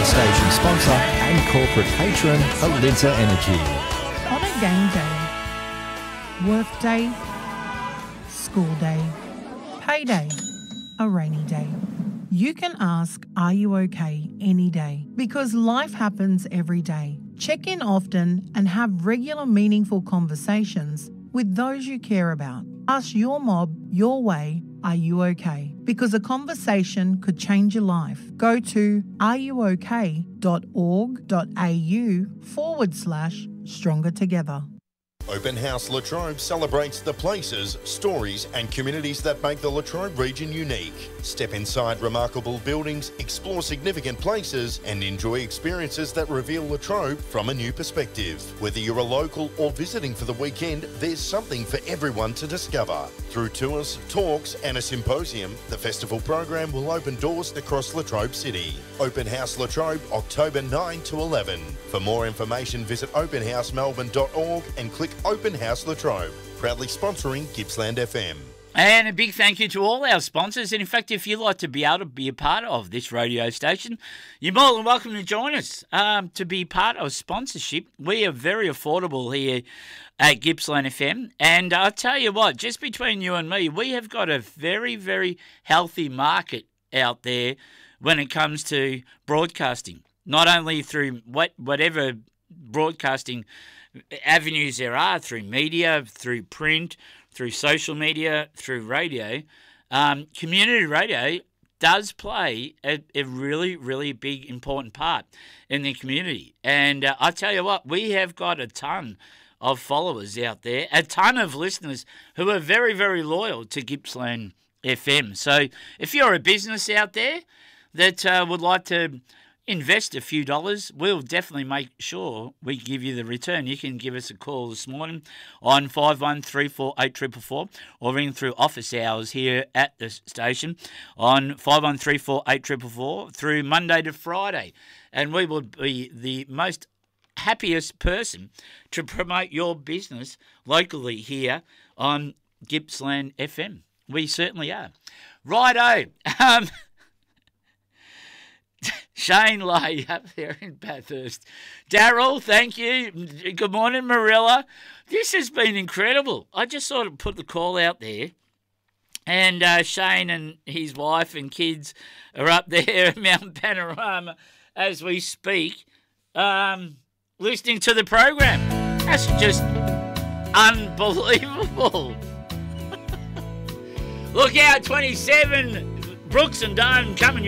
station sponsor and corporate patron, Alinta Energy. On a game day, work day, school day, payday, a rainy day, you can ask, are you okay, any day? Because life happens every day. Check in often and have regular meaningful conversations with those you care about. Ask your mob your way, are you okay? Because a conversation could change your life. Go to areyouok.org.au/stronger together. Open House Latrobe celebrates the places, stories and communities that make the Latrobe region unique. Step inside remarkable buildings, explore significant places and enjoy experiences that reveal Latrobe from a new perspective. Whether you're a local or visiting for the weekend, there's something for everyone to discover. Through tours, talks and a symposium, the festival program will open doors across Latrobe City. Open House Latrobe, October 9 to 11. For more information, visit openhousemelbourne.org and click Open House Latrobe. Proudly sponsoring Gippsland FM. And a big thank you to all our sponsors. And in fact, if you'd like to be able to be a part of this radio station, you're more than welcome to join us to be part of sponsorship. We are very affordable here at Gippsland FM. And I'll tell you what, just between you and me, we have got a very, very healthy market out there when it comes to broadcasting. Not only through whatever broadcasting avenues there are, through media, through print, through social media, through radio. Community radio does play a really, really big, important part in the community. And I tell you what, we have got a ton of followers out there, a ton of listeners who are very, very loyal to Gippsland FM. So if you're a business out there that would like to invest a few dollars, we'll definitely make sure we give you the return. You can give us a call this morning on 51348444 or ring through office hours here at the station on 51348444 through Monday to Friday. And we will be the most happiest person to promote your business locally here on Gippsland FM. We certainly are. Righto. Shane Lay up there in Bathurst. Daryl, thank you. Good morning, Marilla. This has been incredible. I just sort of put the call out there. And Shane and his wife and kids are up there at Mount Panorama as we speak, listening to the program. That's just unbelievable. Look out, 27, Brooks and Dunn coming